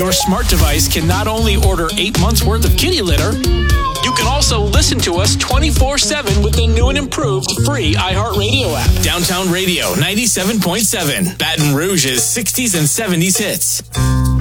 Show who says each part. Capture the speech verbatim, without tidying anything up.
Speaker 1: Your smart device can not only order eight months worth of kitty litter, you can also listen to us twenty-four seven with the new and improved free iHeartRadio app. Downtown Radio ninety-seven point seven, Baton Rouge's sixties and seventies hits.